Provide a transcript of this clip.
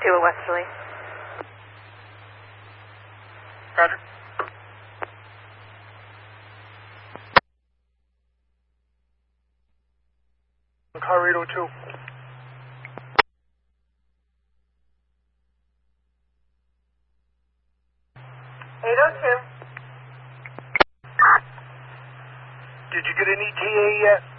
at Westerly. Roger. Car 802. Did you get an ETA yet?